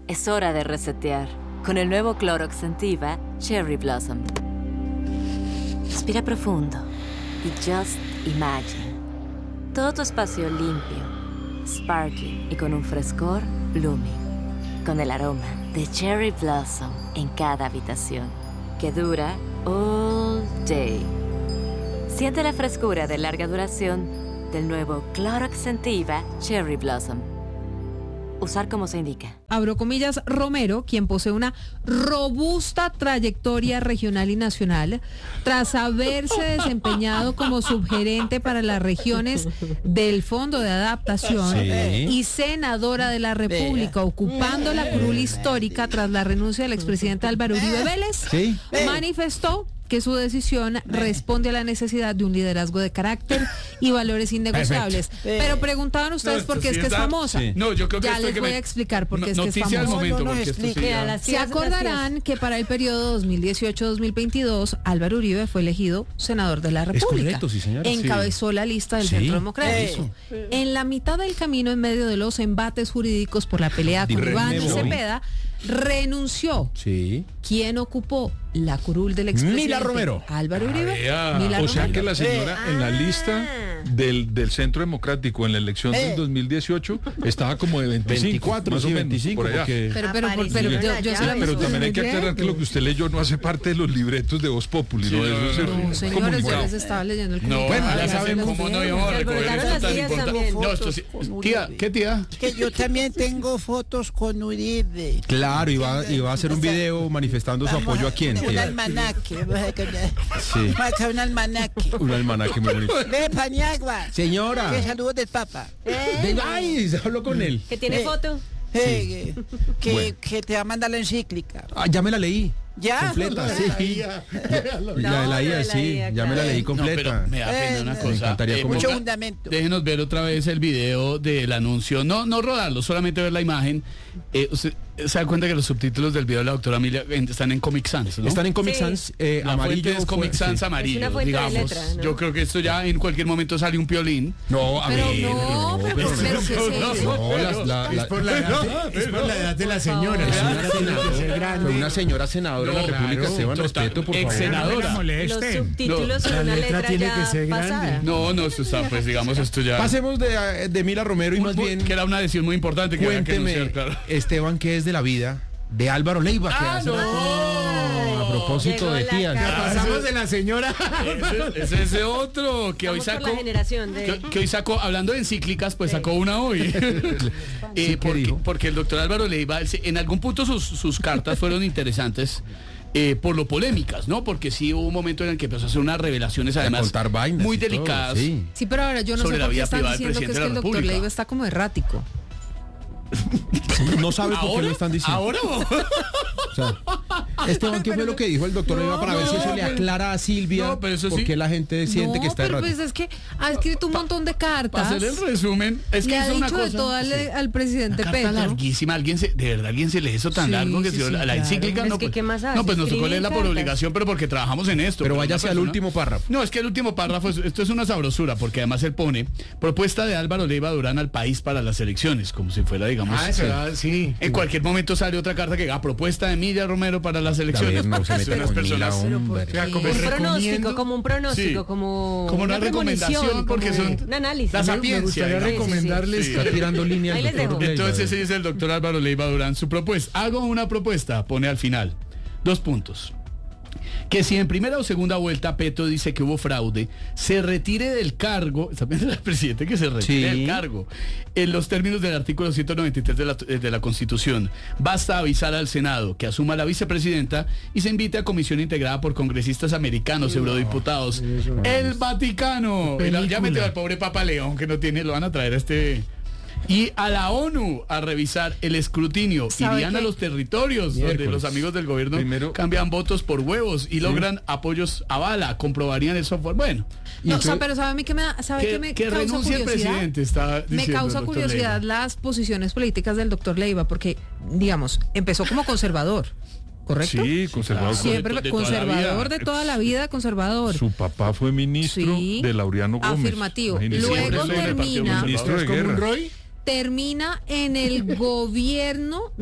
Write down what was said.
Es hora de resetear con el nuevo Clorox Scentiva Cherry Blossom. Respira profundo y just imagine. Todo tu espacio limpio, sparkly y con un frescor blooming. Con el aroma de Cherry Blossom en cada habitación, que dura all day. Siente la frescura de larga duración del nuevo Clorox Scentiva Cherry Blossom. Usar como se indica. Abro comillas, Romero, quien posee una robusta trayectoria regional y nacional, tras haberse desempeñado como subgerente para las regiones del Fondo de Adaptación y senadora de la República, ocupando la curul histórica tras la renuncia del expresidente Álvaro Uribe Vélez, manifestó que su decisión responde a la necesidad de un liderazgo de carácter y valores innegociables. Pero preguntaban ustedes por qué es que es famosa. No, yo creo que ya les voy a explicar por qué es que es famosa. Se acordarán que para el periodo 2018-2022 Álvaro Uribe fue elegido senador de la República. Es correcto, sí, señora. Encabezó la lista del Centro Democrático. En la mitad del camino, en medio de los embates jurídicos por la pelea con Iván y Cepeda, renunció. Sí. ¿Quién ocupó la curul del expresidente? Mila Romero. Álvaro Uribe. O sea que la señora en la lista del Centro Democrático en la elección del 2018 estaba como de 24, más o menos, 25, por allá. porque... Pero también hay que aclarar que lo que usted leyó no hace parte de los libretos de Voz Populi, ¿no? No, señores, yo les estaba leyendo el comunicado. Bueno, ya sabemos cómo no íbamos a recoger esto tan importante. No, esto sí. Tía, ¿qué tía? Que yo también tengo fotos con Uribe. Claro, iba a hacer un video manifestando su apoyo a quién. Un almanaque. Sí. Un almanaque. Un almanaque muy bonito. Ve, Paniagua. Señora. Que saludos del Papa. Ay, se habló con él. ¿Que tiene foto? Que te va a mandar la encíclica. Ah, ya me la leí. ¿Ya? Completa, sí. La de la IA, sí. Ya me la leí completa. No, pero me da pena una cosa. Me encantaría mucho fundamento. Déjenos ver otra vez el video del anuncio. No rodarlo, solamente ver la imagen. Usted se da cuenta que los subtítulos del video de la doctora Emilia están en Comic Sans, ¿no? Están en Comic Sans la amarillo. Fuente es Comic Sans amarillo, digamos. Letra, ¿no? Yo creo que esto ya en cualquier momento sale un piolín. No, a ver. Es por la edad de la señora. Fue una señora senadora de la República, Esteban, respeto, por favor. Ex senadora. Los subtítulos son una letra tiene ya que ser pasada. grande. No, esto está, pues digamos, esto ya. Pasemos de Mila Romero y más bien que era una decisión muy importante que había que cuénteme, anunciar, claro. Esteban, ¿qué es de la vida de Álvaro Leiva? A propósito de tías. Pasamos de la señora. Ese otro que hoy Vamos por sacó. la generación de... Que hoy sacó, hablando de encíclicas, pues sacó una hoy. Sí, porque el doctor Álvaro Leiva, en algún punto sus cartas fueron interesantes. Por lo polémicas, ¿no? Porque sí hubo un momento en el que empezó a hacer unas revelaciones además contar vainas muy y todo, delicadas. sí. Pero ahora yo no Sobre sé la por qué vida están privada del diciendo que es presidente que de el la doctor República. Leiva está como errático. No sabe por qué lo están diciendo. ¿Ahora? O sea, Esteban, ¿qué fue lo que dijo el doctor Leiva para ver si eso le aclara a Silvia? No, pero eso por sí. qué la gente siente que está pero errático. pues es que ha escrito un montón de Para cartas. hacer el resumen, es que Le ha hizo una dicho de cosa. todo al presidente Una carta Petro. larguísima. De verdad alguien se lee eso tan Sí, largo que sí, se dio sí, la claro. encíclica. Es No, que, pues, ¿qué más hace? no, pues nos tocó Escribir leerla por cartas. obligación, pero porque trabajamos en esto. Pero una váyase al persona- último párrafo. No, es que el último párrafo, esto es una sabrosura, porque además él pone propuesta de Álvaro Leiva Durán al país para las elecciones, como si fuera, digamos. Sí. En cualquier momento sale otra carta que diga propuesta de Emilia Romero para las elecciones. No se mete Unas con personas. Mila, hombre. Como un pronóstico, Sí. como Una recomendación, premonición, porque como son un análisis. la Me sapiencia. gustaría digamos. recomendarles. Sí. Está tirando líneas. Ahí les doctor dejo. Leiva. Entonces ese dice el doctor Álvaro Leiva Durán su propuesta. Hago una propuesta, pone al final. 2 puntos. Que si en primera o segunda vuelta Petro dice que hubo fraude, se retire del cargo, está pidiendo el presidente que se retire del cargo, en los términos del artículo 193 de la Constitución. Basta avisar al Senado que asuma la vicepresidenta y se invite a comisión integrada por congresistas americanos, eurodiputados, el Vaticano. Ya metió al pobre Papa León, que no tiene, lo van a traer a este... Y a la ONU a revisar el escrutinio. Irían a los territorios donde los amigos del gobierno cambian votos por huevos y logran apoyos a bala, comprobarían el software. Bueno, No, pero ¿sabe a mí que me que causa renuncie el curiosidad? presidente, está diciendo Me causa el doctor curiosidad Leiva. las posiciones políticas del doctor Leiva, porque, digamos, empezó como conservador, ¿correcto? Sí, conservador. Siempre de toda la conservador vida. de toda la vida, conservador. Su papá fue ministro Sí. de Laureano Gómez. Afirmativo. Imagínese. Luego Siempre soy del Partido termina Ministro de ¿Como un guerra. Roy? termina en el gobierno